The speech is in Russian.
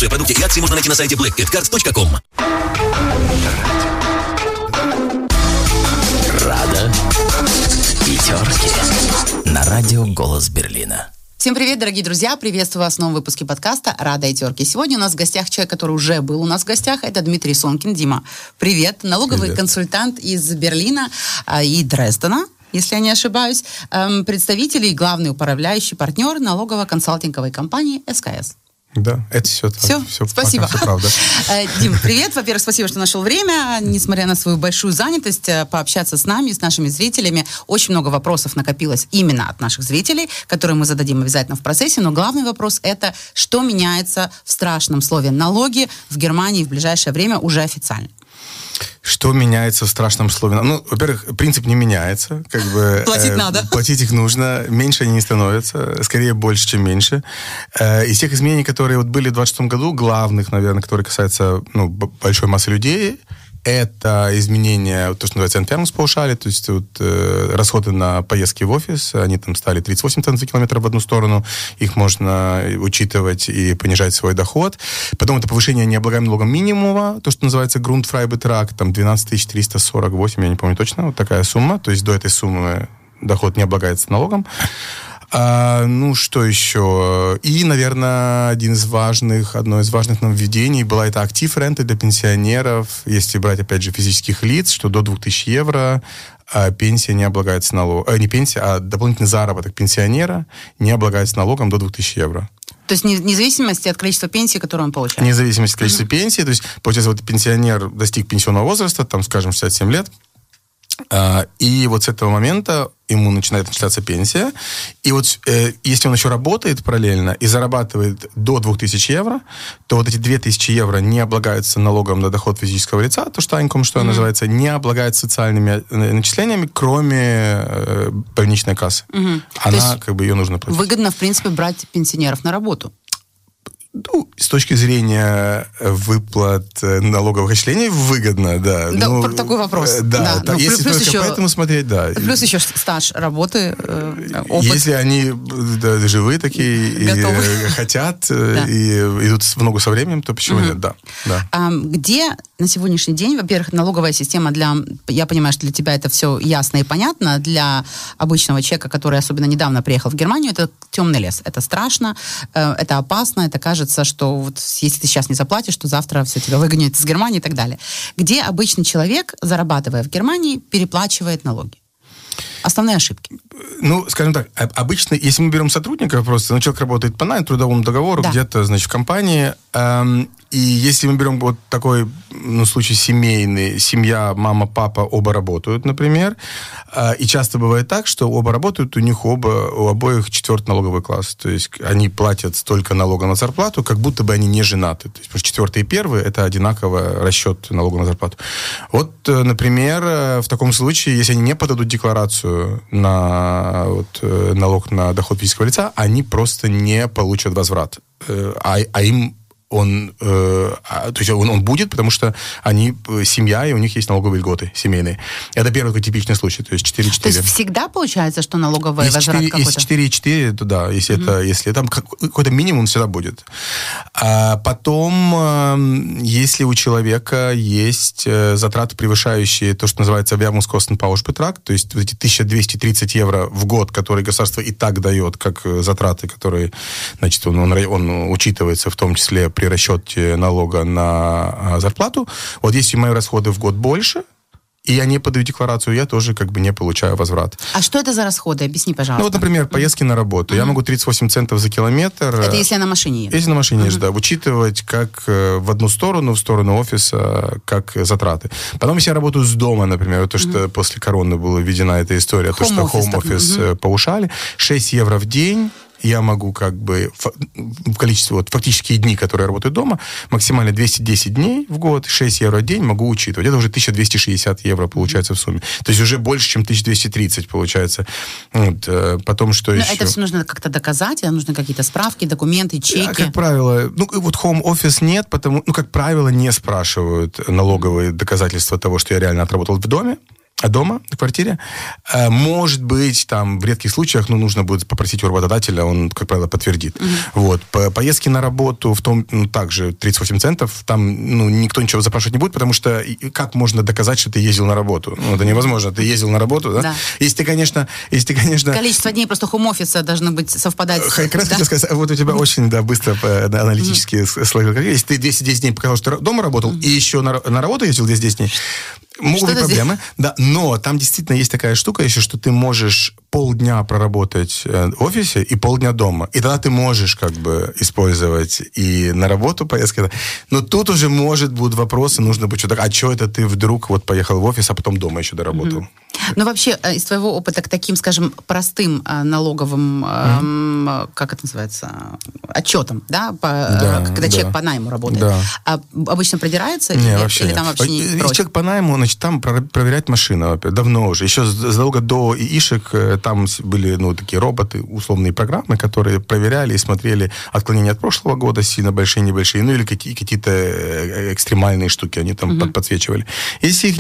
Информацию о продукте и акции можно найти на сайте blackcatcards.com. Рада пятерки на радио «Голос Берлина». Всем привет, дорогие друзья! Приветствую вас в новом выпуске подкаста «Рада и терки». Сегодня у нас в гостях человек, который уже был у нас в гостях. Это Дмитрий Сонкин. Дима, привет! Налоговый консультант из Берлина и Дрездена, если я не ошибаюсь. Представитель и главный управляющий партнер налогово-консалтинговой компании СКС. Да, это все так. Все, спасибо. Все правда. Дим, привет. Во-первых, спасибо, что нашел время, несмотря на свою большую занятость, пообщаться с нами, с нашими зрителями. Очень много вопросов накопилось именно от наших зрителей, которые мы зададим обязательно в процессе. Но главный вопрос — это что меняется в страшном слове «налоги» в Германии в ближайшее время уже официально? Что меняется в страшном слове? Ну, во-первых, принцип не меняется. Как бы, платить надо. Платить их нужно. Меньше они не становятся. Скорее, больше, чем меньше. Из тех изменений, которые вот были в 2026 году, главных, наверное, которые касаются большой массы людей, это изменения, то, что называется Entfernungspauschale, то есть вот, расходы на поездки в офис, они там стали 38 центов за километр в одну сторону, их можно учитывать и понижать свой доход. Потом это повышение необлагаемого налогом минимума, то, что называется Grundfreibetrag, там 12 348, я не помню точно, вот такая сумма, то есть до этой суммы доход не облагается налогом. Что еще? И, наверное, одно из важных нововведений была это актив-рента для пенсионеров, если брать, опять же, физических лиц, что до 2000 евро пенсия не облагается налогом. Не пенсия, а дополнительный заработок пенсионера не облагается налогом до 2000 евро. То есть вне зависимости от количества пенсии, которую он получает? Вне зависимости от количества пенсии. То есть, получается, вот пенсионер достиг пенсионного возраста, там, скажем, 67 лет, и вот с этого момента ему начинает начисляться пенсия. И вот если он еще работает параллельно и зарабатывает до 2000 евро, то вот эти 2000 евро не облагаются налогом на доход физического лица, то, что Einkommen, что называется, не облагается социальными начислениями, кроме больничной кассы. Она, ее нужно платить. Выгодно, в принципе, брать пенсионеров на работу. С точки зрения выплат налоговых отчислений выгодно, да. Да, такой вопрос. Да, если только еще, поэтому смотреть, да. Плюс еще стаж работы, опыт. Если они живые такие, и хотят, и идут в ногу со временем, то почему нет, да. Где на сегодняшний день, во-первых, налоговая система я понимаю, что для тебя это все ясно и понятно, для обычного человека, который особенно недавно приехал в Германию, это темный лес. Это страшно, это опасно, это кажется, что вот если ты сейчас не заплатишь, то завтра все тебя выгонят из Германии и так далее. Где обычный человек, зарабатывая в Германии, переплачивает налоги? Основные ошибки. Скажем так, обычно, если мы берем сотрудника просто, человек работает по найму, трудовому договору, где-то, в компании, и если мы берем вот такой, случай семейный, семья, мама, папа, оба работают, например, и часто бывает так, что оба работают, у них у обоих 4-й налоговый класс, то есть они платят столько налога на зарплату, как будто бы они не женаты, то есть 4-й и 1-й это одинаково расчет налога на зарплату. Вот, например, в таком случае, если они не подадут декларацию на налог на доход физического лица, они просто не получат возврат, а им он будет, потому что они семья, и у них есть налоговые льготы семейные. Это первый такой типичный случай, то есть 4,4. То есть всегда получается, что налоговый возврат какой-то? Если 4,4, то да, если там какой-то минимум всегда будет. А потом, если у человека есть затраты, превышающие то, что называется Werbungskostenpauschbetrag, то есть эти 1230 евро в год, которые государство и так дает, как затраты, которые, значит, он учитывается в том числе при расчете налога на зарплату. Вот если мои расходы в год больше, и я не подаю декларацию, я тоже не получаю возврат. А что это за расходы? Объясни, пожалуйста. Например, поездки на работу. Я могу 38 центов за километр. Это если я на машине еду? Если на машине езжу, да. Учитывать как в одну сторону, в сторону офиса, как затраты. Потом, если я работаю с дома, например, то, что после короны была введена эта история, то, что home-office повышали, 6 евро в день, я могу в количестве фактические дни, которые я работаю дома, максимально 210 дней в год, 6 евро в день могу учитывать. Это уже 1260 евро получается в сумме. То есть уже больше, чем 1230 получается. Потом что еще? Это все нужно как-то доказать, нужны какие-то справки, документы, чеки? Как правило, home office нет, как правило, не спрашивают налоговые доказательства того, что я реально отработал в доме. дома, в квартире. Может быть, там, в редких случаях, нужно будет попросить у работодателя, он, как правило, подтвердит. Вот. Поездки на работу в том, также 38 центов, там, никто ничего запрашивать не будет, потому что как можно доказать, что ты ездил на работу? Это невозможно. Ты ездил на работу, да? Если ты, конечно... Количество дней просто хоум-офиса должно быть совпадать. Как раз хотел сказать, вот у тебя очень, быстро аналитически сложилось. Если ты 210 дней показал, что ты дома работал, и еще на работу ездил 210 дней, могут быть проблемы, да, но там действительно есть такая штука еще, что ты можешь полдня проработать в офисе и полдня дома. И тогда ты можешь как бы использовать и на работу поездки. Но тут уже, может, будут вопросы, нужно будет что-то, а что это ты вдруг вот поехал в офис, а потом дома еще доработал? Ну, вообще, из твоего опыта к таким, скажем, простым налоговым, как это называется, отчетам, да, когда человек по найму работает, обычно придирается? Не, вообще или там вообще не просит? Человек по найму, значит, там проверять машину давно уже. Еще задолго до ИИшек там были, такие роботы, условные программы, которые проверяли и смотрели отклонения от прошлого года, сильно большие, небольшие, или какие-то экстремальные штуки они там подсвечивали. Если их